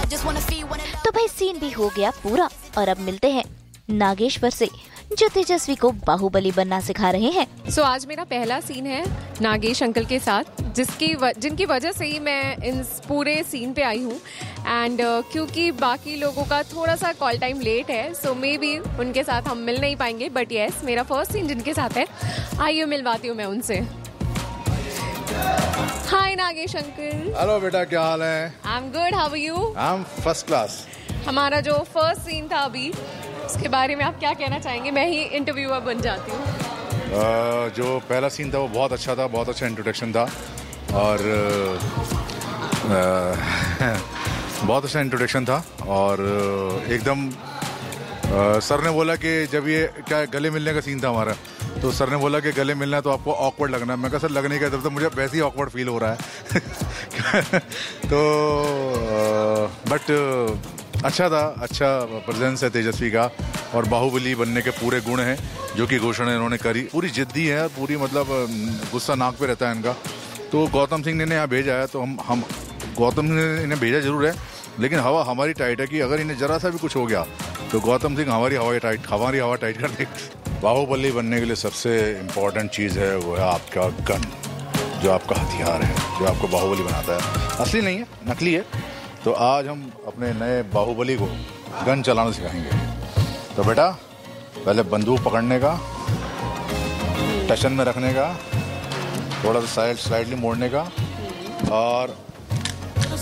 तो भाई सीन भी हो गया पूरा और अब मिलते हैं नागेश्वर से जो तेजस्वी को बाहुबली बनना सिखा रहे हैं। आज मेरा पहला सीन है नागेश अंकल के साथ, जिनकी वजह से ही मैं इस पूरे सीन पे आई हूँ। एंड क्योंकि बाकी लोगों का थोड़ा सा कॉल टाइम लेट है, सो मे बी उनके साथ हम मिल नहीं पाएंगे, बट यस मेरा फर्स्ट सीन जिनके साथ है, आइए मिलवाती हूँ मैं उनसे। हाय नागेश अंकल। हेलो बेटा, क्या हाल है? I am good, how are you? I am first class. हमारा जो फर्स्ट सीन था अभी, उसके बारे में आप क्या कहना चाहेंगे? मैं ही इंटरव्यूअर बन जाती हूँ। जो पहला सीन था वो बहुत अच्छा था, बहुत अच्छा इंट्रोडक्शन था और बहुत अच्छा इंट्रोडक्शन था और एकदम सर ने बोला कि जब ये क्या गले मिलने का सीन था हमारा, तो सर ने बोला कि गले मिलना है तो आपको ऑकवर्ड लगना है। मैं कहा सर लगने का तो मुझे वैसे ही ऑकवर्ड फील हो रहा है तो बट अच्छा था, अच्छा प्रेजेंस है तेजस्वी का और बाहुबली बनने के पूरे गुण हैं जो कि घोषणा इन्होंने करी। पूरी जिद्दी है, पूरी मतलब गुस्सा नाक पे रहता है इनका। तो गौतम सिंह ने यहाँ भेजा है, तो हम गौतम सिंह ने इन्हें भेजा जरूर है, लेकिन हवा हमारी टाइट है कि अगर इन्हें जरा सा भी कुछ हो गया तो गौतम सिंह हमारी हवा टाइट कर दे। बाहुबली बनने के लिए सबसे इम्पोर्टेंट चीज़ है वो है आपका गन, जो आपका हथियार है, जो आपको बाहुबली बनाता है। असली नहीं है, नकली है। तो आज हम अपने नए बाहुबली को गन चलाना सिखाएंगे। तो बेटा पहले बंदूक पकड़ने का, टशन में रखने का, थोड़ा सा साइडली मोड़ने का और